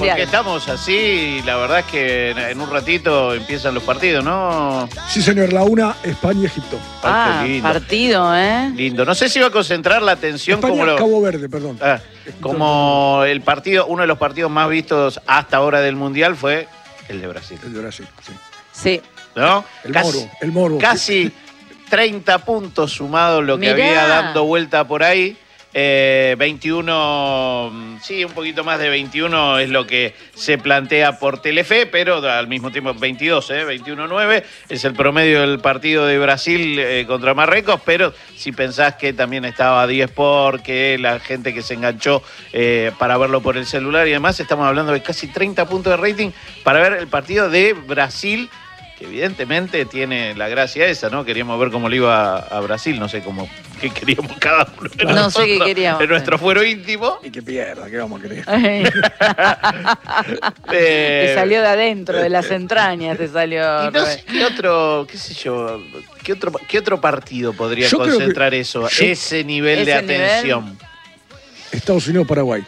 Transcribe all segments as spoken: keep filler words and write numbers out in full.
Porque estamos así, la verdad es que en un ratito empiezan los partidos, ¿no? Sí, señor, la una, España-Egipto. Ah, lindo. partido, ¿eh? Lindo. No sé si va a concentrar la atención España, como lo... Cabo Verde, perdón. Ah, como el partido, uno de los partidos más vistos hasta ahora del Mundial fue el de Brasil. El de Brasil, sí. Sí. ¿No? El casi, Moro, el Moro. Casi treinta puntos sumados lo que Mirá. había dando vuelta por ahí. Eh, veintiuno, sí, un poquito más de veintiuno es lo que se plantea por Telefe, pero al mismo tiempo veintidós, eh, veintiuno nueve es el promedio del partido de Brasil eh, contra Marruecos, pero si pensás que también estaba diez por, que la gente que se enganchó eh, para verlo por el celular y demás, estamos hablando de casi treinta puntos de rating para ver el partido de Brasil, que evidentemente tiene la gracia esa, ¿no? Queríamos ver cómo le iba a Brasil, no sé cómo, qué queríamos cada uno de No nosotros, sé qué queríamos. en nuestro fuero íntimo. Y que pierda, ¿qué vamos a querer? Eh, Te salió de adentro, de las entrañas, te salió. y no sé qué otro, qué sé yo, qué otro, qué otro partido podría Yo creo concentrar que- eso, yo- ese nivel Ese de atención. nivel. Estados Unidos-Paraguay.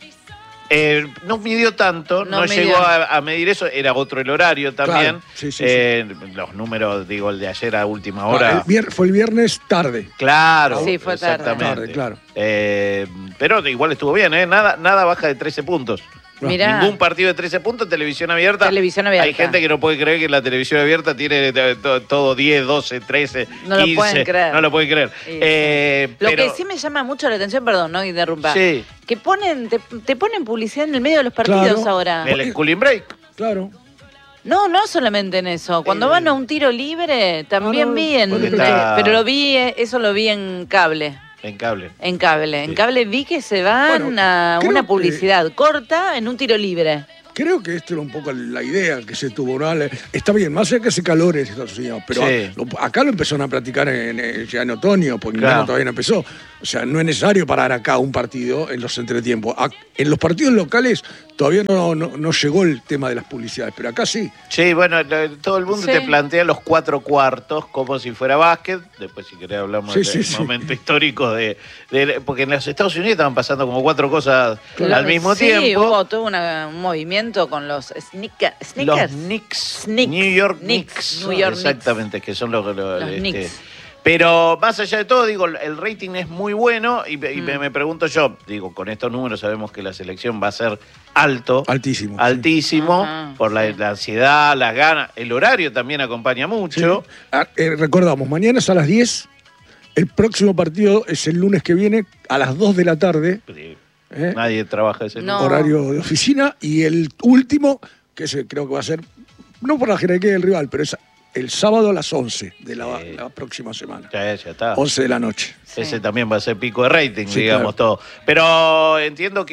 Eh, no midió tanto, no, No llegó midió. a, a medir eso, era otro el horario también. Claro, sí, sí, Eh, los números, digo, el de ayer a última hora. Ah, el vier- fue el viernes tarde. Claro, Sí, fue tarde. exactamente. Tarde, claro. Eh, pero igual estuvo bien, ¿eh? Nada, nada baja de trece puntos. Mirá. Ningún partido de trece puntos, televisión abierta. Televisión abierta. Hay gente que no puede creer que la televisión abierta tiene eh, to- todo diez, doce, trece, No lo quince. pueden creer. No lo pueden creer. Sí, Eh, Lo pero, que sí me llama mucho la atención, perdón, no interrumpa. Sí. Que ponen, te, te ponen publicidad en el medio de los partidos Claro. ahora. el cooling break. Claro. No, no solamente en eso. Cuando Eh. van a un tiro libre, también Ah, no, vi en. porque está- Pero lo vi, eh, eso lo vi en cable. En cable. En cable. En Sí. cable vi que se van Bueno, a creo una que- publicidad corta en un tiro libre. Creo que esto era un poco la idea que se tuvo, ¿no? Está bien, más allá que hace calor en Estados Unidos, pero Sí. lo- acá lo empezaron a practicar en, en- ya en otoño, porque Claro. invierno todavía no empezó. O sea, no es necesario parar acá un partido en los entretiempos. Ac- En los partidos locales todavía no, no, no llegó el tema de las publicidades, pero acá sí. Sí, bueno, lo- todo el mundo Sí. te plantea los cuatro cuartos como si fuera básquet. Después, si querés, hablamos Sí, del sí, sí. momento histórico de, de- Porque en los Estados Unidos estaban pasando como cuatro cosas Lo- al mismo sí, tiempo. hubo todo una- un movimiento con los sneaker- Los sneakers. Knicks, Knicks. New York Knicks, Knicks, New York exactamente, que son los, los, Los este, Knicks. pero más allá de todo, digo, el rating es muy bueno y, y me, Mm. me pregunto yo, digo, con estos números sabemos que la selección va a ser alto, Altísimo. altísimo, Ajá, por la, sí. la ansiedad, las ganas, el horario también acompaña Sí. mucho. Ah, eh, recordamos, mañana es a las diez. El próximo partido es el lunes que viene a las dos de la tarde, Sí. ¿eh? Nadie trabaja ese No. horario de oficina. Y el último, que ese creo que va a ser, no por la jerarquía del rival, pero es el sábado a las once de la, Sí. la próxima semana. Ya, ya está. once de la noche. Sí. Ese también va a ser pico de rating, Sí, digamos claro. todo. Pero entiendo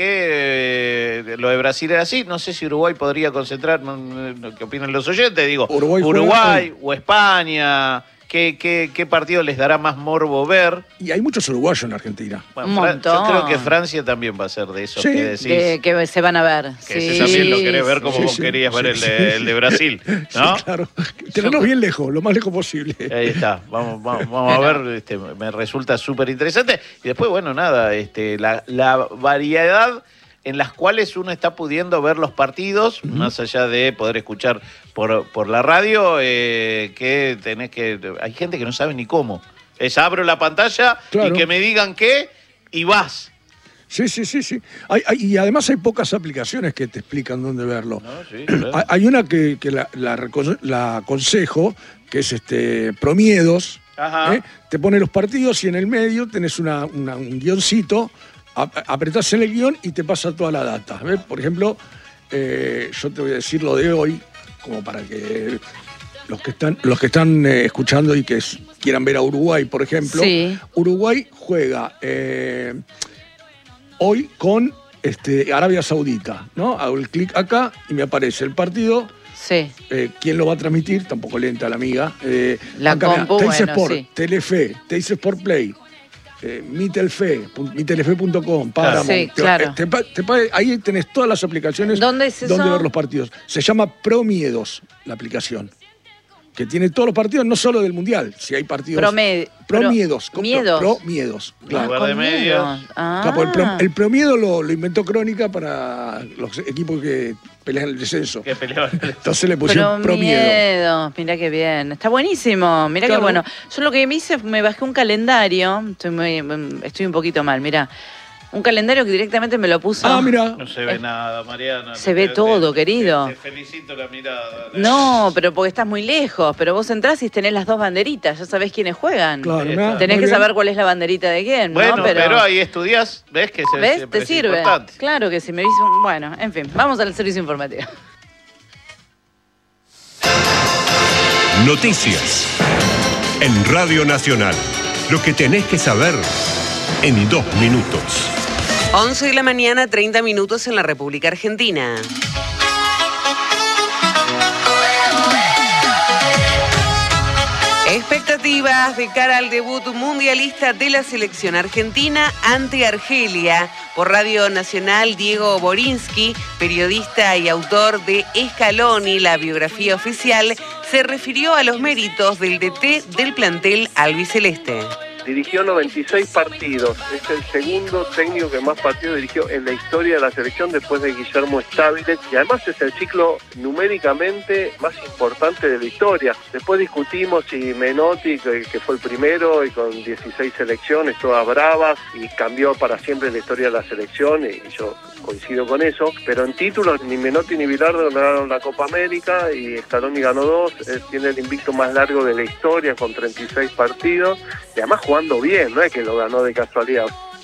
que eh, lo de Brasil era así. No sé si Uruguay podría concentrar, no, no, ¿qué opinan los oyentes? Digo, Uruguay Uruguay, juega o España. ¿Qué, qué, ¿Qué partido les dará más morbo ver? Y hay muchos uruguayos en Argentina. Un Fra- yo montón. creo que Francia también va a ser de esos Sí, que decís. De- que se van a ver. que sí, ese también lo querés ver como sí, vos sí, querías ver sí, el, sí, de, el de Brasil, ¿no? Sí, claro. Tenernos bien lejos, lo más lejos posible. Ahí está, vamos, vamos, vamos a ver, este, me resulta súper interesante. Y después, bueno, nada, este, la, la variedad en las cuales uno está pudiendo ver los partidos, uh-huh. más allá de poder escuchar por, por la radio, eh, que tenés que... Hay gente que no sabe ni cómo. Es abro la pantalla Claro. y que me digan qué y vas. Sí, sí, sí, sí. Hay, hay- y además hay pocas aplicaciones que te explican dónde verlo. ¿No? Sí, claro. Hay, hay una que, que la, la reco- la aconsejo, que es este Promiedos. Ajá. ¿eh? Te pone los partidos y en el medio tenés una, una- un guioncito, ap- apretás en el guión y te pasa toda la data. ¿ves? Por ejemplo, eh, yo te voy a decir lo de hoy, como para que los que están, los que están eh, escuchando y que s- quieran ver a Uruguay, por ejemplo. Sí. Uruguay juega eh, hoy con este, Arabia Saudita, ¿no? Hago el clic acá y me aparece el partido. Sí. Eh, ¿Quién lo va a transmitir? Tampoco lenta la amiga. Eh, La acá, mirá, compu, Teis bueno, Sport, sí. Telefe, Teis Sport Play, eh, Mi Telfe, pu- mi telefe punto com, Paramount. Sí, Te- claro. te pa- te pa- ahí tenés todas las aplicaciones ¿Dónde es eso? donde ver los partidos. Se llama Promiedos la aplicación. que tiene todos los partidos, no solo del Mundial, si hay partidos... Prome- pro, pro- miedos. Con- miedos. Pro, pro miedos, claro. Lugar de Con medios. miedos. Ah. Claro, el, pro, el promiedo lo, lo inventó Crónica para los equipos que pelean el descenso. Que peleaban. Entonces le pusieron pro miedo. Promiedo. Mirá qué bien. Está buenísimo. Mirá Claro. qué bueno. Yo lo que me hice, me bajé un calendario. Estoy, muy, estoy un poquito mal, mirá. Un calendario que directamente me lo puso. Ah, mira. No se ve Eh, nada, Mariana. se ve Te- todo, te- querido. Te, te felicito la mirada. No, pero porque estás muy lejos. Pero vos entrás y tenés las dos banderitas. Ya sabés quiénes juegan. Claro, Sí, mirá, Tenés muy que bien. saber cuál es la banderita de quién, Bueno, ¿no? pero... ahí estudias, ves que se, ¿Ves? siempre Te es sirve. importante. Claro que sí, me hizo un... Bueno, en fin, vamos al servicio informativo. Noticias. En Radio Nacional. Lo que tenés que saber en dos minutos. once de la mañana, treinta minutos en la República Argentina. Expectativas de cara al debut mundialista de la selección argentina ante Argelia. Por Radio Nacional, Diego Borinsky, periodista y autor de Scaloni, la biografía oficial, se refirió a los méritos del D T del plantel albiceleste. Dirigió noventa y seis partidos, es el segundo técnico que más partidos dirigió en la historia de la selección después de Guillermo Stábiles y además es el ciclo numéricamente más importante de la historia. Después discutimos si Menotti, que, que fue el primero y con dieciséis selecciones, todas bravas, y cambió para siempre la historia de la selección, y yo coincido con eso, pero en títulos ni Menotti ni Bilardo ganaron la Copa América y Scaloni ganó dos, él tiene el invicto más largo de la historia con treinta y seis partidos y además jugando bien, no es que lo ganó de casualidad.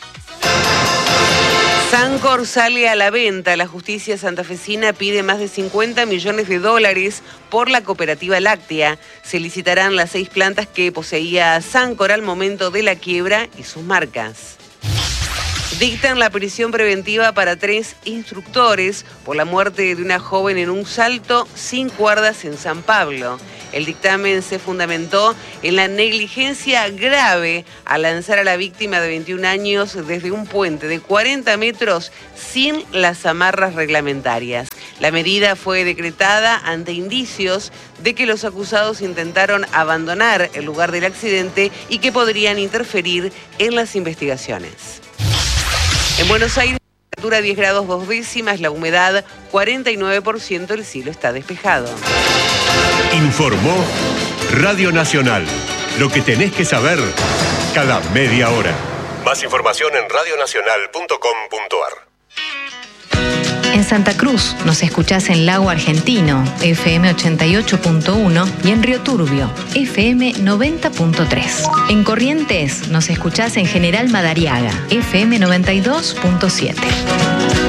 Sancor sale a la venta. La justicia santafesina pide más de cincuenta millones de dólares por la cooperativa láctea. Se licitarán las seis plantas que poseía Sancor al momento de la quiebra y sus marcas. Dictan la prisión preventiva para tres instructores por la muerte de una joven en un salto sin cuerdas en San Pablo. El dictamen se fundamentó en la negligencia grave al lanzar a la víctima de veintiún años desde un puente de cuarenta metros sin las amarras reglamentarias. La medida fue decretada ante indicios de que los acusados intentaron abandonar el lugar del accidente y que podrían interferir en las investigaciones. En Buenos Aires, la temperatura diez grados dos décimas, la humedad cuarenta y nueve por ciento, el cielo está despejado. Informó Radio Nacional. Lo que tenés que saber cada media hora. Más información en radionacional punto com punto ar. En Santa Cruz nos escuchás en Lago Argentino, F M ochenta y ocho punto uno, y en Río Turbio, F M noventa punto tres. En Corrientes nos escuchás en General Madariaga, F M noventa y dos punto siete.